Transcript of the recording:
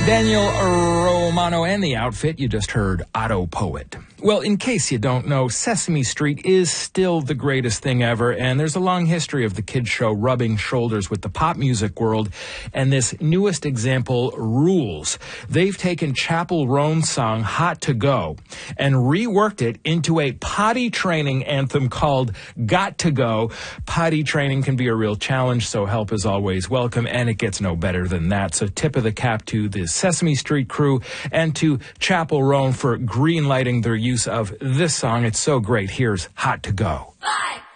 Daniel Romano and the outfit. You just heard Otto Poet. Well, in case you don't know, Sesame Street is still the greatest thing ever, and there's a long history of the kids' show rubbing shoulders with the pop music world, and this newest example rules. They've taken Chappell Roan's song, Hot to Go, and reworked it into a potty training anthem called Got to Go. Potty training can be a real challenge, so help is always welcome, and it gets no better than that. So tip of the cap to the Sesame Street crew and to Chappell Roan for green-lighting their use of this song. It's so great. Here's Hot to Go. 5